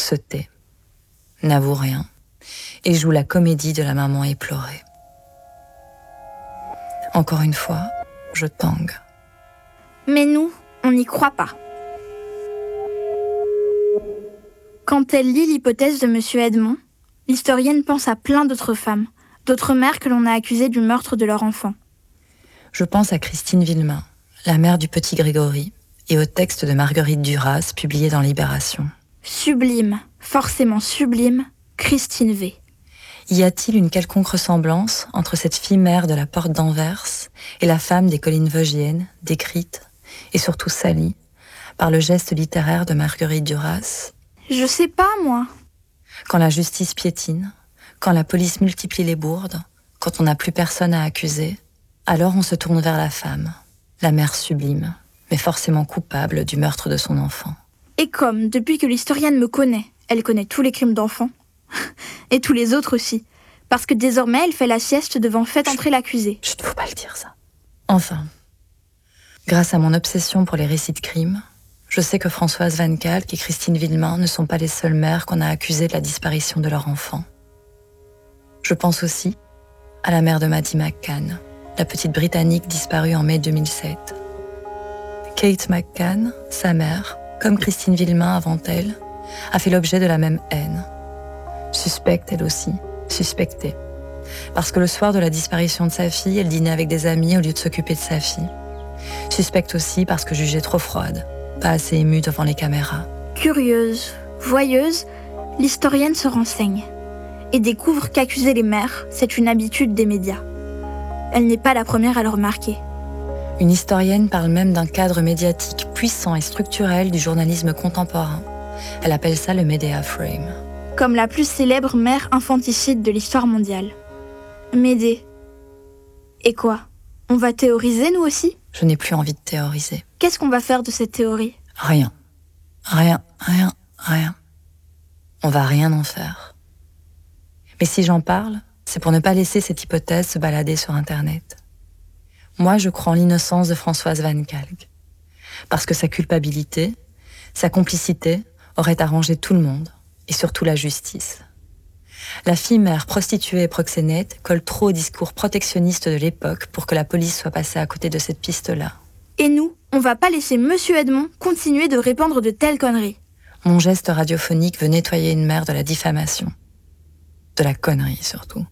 se tait, n'avoue rien, et joue la comédie de la maman éplorée. Encore une fois, je tangue. Mais nous, on n'y croit pas. Quand elle lit l'hypothèse de M. Edmond, l'historienne pense à plein d'autres femmes, d'autres mères que l'on a accusées du meurtre de leur enfant. Je pense à Christine Villemain, la mère du petit Grégory, et au texte de Marguerite Duras, publié dans Libération. Sublime, forcément sublime, Christine V. Y a-t-il une quelconque ressemblance entre cette fille mère de la porte d'Anvers et la femme des collines vosgiennes, décrite, et surtout salie, par le geste littéraire de Marguerite Duras ? Je sais pas, moi. Quand la justice piétine, quand la police multiplie les bourdes, quand on n'a plus personne à accuser, alors on se tourne vers la femme, la mère sublime, mais forcément coupable du meurtre de son enfant. Et comme, depuis que l'historienne me connaît, elle connaît tous les crimes d'enfants, et tous les autres aussi, parce que désormais elle fait la sieste devant Faites entrer l'accusé. Chut, faut pas le dire ça. Enfin, grâce à mon obsession pour les récits de crimes, je sais que Françoise Van Kalk et Christine Villemain ne sont pas les seules mères qu'on a accusées de la disparition de leur enfant. Je pense aussi à la mère de Maddie McCann, la petite Britannique disparue en mai 2007. Kate McCann, sa mère, comme Christine Villemain avant elle, a fait l'objet de la même haine. Suspecte elle aussi, suspectée. Parce que le soir de la disparition de sa fille, elle dînait avec des amis au lieu de s'occuper de sa fille. Suspecte aussi parce que jugée trop froide, pas assez émue devant les caméras. Curieuse, voyeuse, l'historienne se renseigne et découvre qu'accuser les mères, c'est une habitude des médias. Elle n'est pas la première à le remarquer. Une historienne parle même d'un cadre médiatique puissant et structurel du journalisme contemporain. Elle appelle ça le Medea Frame. Comme la plus célèbre mère infanticide de l'histoire mondiale. Médée. Et quoi ? On va théoriser, nous aussi ? Je n'ai plus envie de théoriser. Qu'est-ce qu'on va faire de cette théorie ? Rien. Rien. On va rien en faire. Mais si j'en parle, c'est pour ne pas laisser cette hypothèse se balader sur Internet. Moi, je crois en l'innocence de Françoise Van Kalk. Parce que sa culpabilité, sa complicité auraient arrangé tout le monde, et surtout la justice. La fille mère prostituée et proxénète colle trop au discours protectionniste de l'époque pour que la police soit passée à côté de cette piste-là. Et nous, on va pas laisser Monsieur Edmond continuer de répandre de telles conneries. Mon geste radiophonique veut nettoyer une mère de la diffamation. De la connerie, surtout.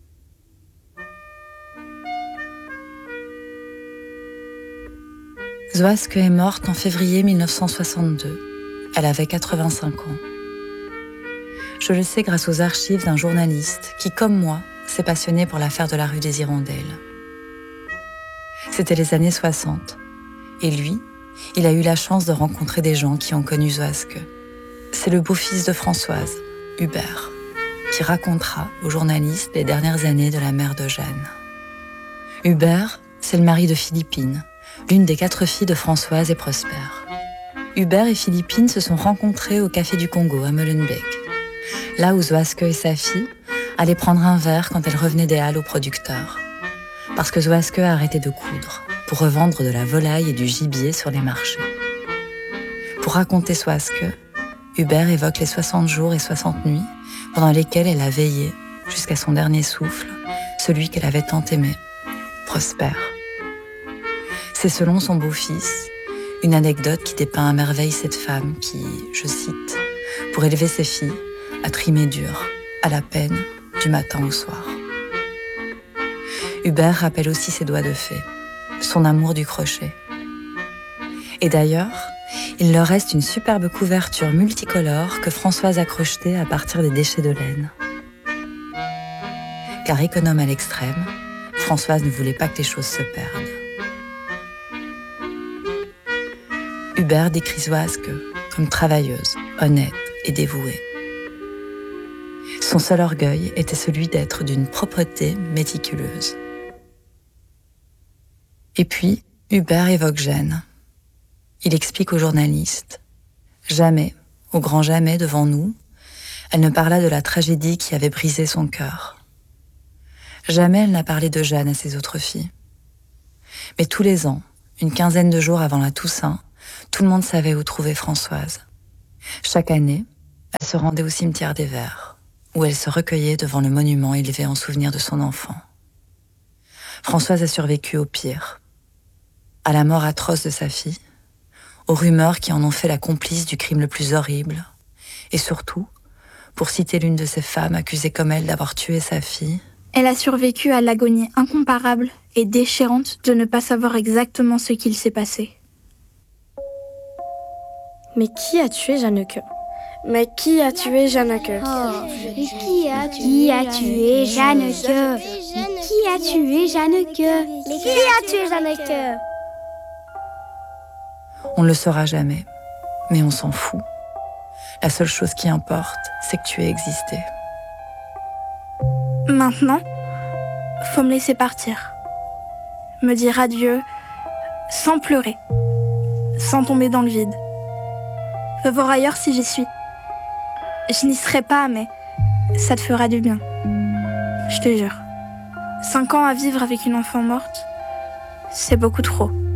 Zoaske est morte en février 1962. Elle avait 85 ans. Je le sais grâce aux archives d'un journaliste qui, comme moi, s'est passionné pour l'affaire de la rue des Hirondelles. C'était les années 60. Et lui, il a eu la chance de rencontrer des gens qui ont connu Zoaske. C'est le beau-fils de Françoise, Hubert, qui racontera aux journalistes les dernières années de la mère de Jeanne. Hubert, c'est le mari de Philippine, l'une des 4 filles de Françoise et Prosper. Hubert et Philippine se sont rencontrés au Café du Congo à Molenbeek, là où Zoaske et sa fille allaient prendre un verre quand elle revenait des halles au producteur. Parce que Zoaske a arrêté de coudre pour revendre de la volaille et du gibier sur les marchés. Pour raconter Zoaske, Hubert évoque les 60 jours et 60 nuits pendant lesquelles elle a veillé, jusqu'à son dernier souffle, celui qu'elle avait tant aimé, Prosper. C'est selon son beau-fils, une anecdote qui dépeint à merveille cette femme qui, je cite, « pour élever ses filles, a trimé dur, à la peine, du matin au soir ». Hubert rappelle aussi ses doigts de fée, son amour du crochet. Et d'ailleurs, il leur reste une superbe couverture multicolore que Françoise a crochetée à partir des déchets de laine. Car économe à l'extrême, Françoise ne voulait pas que les choses se perdent. Hubert décrit Zoaske comme travailleuse, honnête et dévouée. Son seul orgueil était celui d'être d'une propreté méticuleuse. Et puis, Hubert évoque Jeanne. Il explique aux journalistes. Jamais, au grand jamais devant nous, elle ne parla de la tragédie qui avait brisé son cœur. Jamais elle n'a parlé de Jeanne à ses autres filles. Mais tous les ans, une quinzaine de jours avant la Toussaint, tout le monde savait où trouver Françoise. Chaque année, elle se rendait au cimetière des Vers, où elle se recueillait devant le monument élevé en souvenir de son enfant. Françoise a survécu au pire, à la mort atroce de sa fille, aux rumeurs qui en ont fait la complice du crime le plus horrible, et surtout, pour citer l'une de ces femmes accusées comme elle d'avoir tué sa fille, elle a survécu à l'agonie incomparable et déchirante de ne pas savoir exactement ce qu'il s'est passé. Mais qui a tué Jeanneke ? Mais qui a tué Jeanneke ? Qui a tué Jeanneke ? Qui a tué Jeanneke ? Qui a tué Jeanneke ? On ne le saura jamais, mais on s'en fout. La seule chose qui importe, c'est que tu aies existé. Maintenant, faut me laisser partir. Me dire adieu, sans pleurer, sans tomber dans le vide. Va voir ailleurs si j'y suis. Je n'y serai pas, mais ça te fera du bien. Je te jure. 5 ans à vivre avec une enfant morte, c'est beaucoup trop.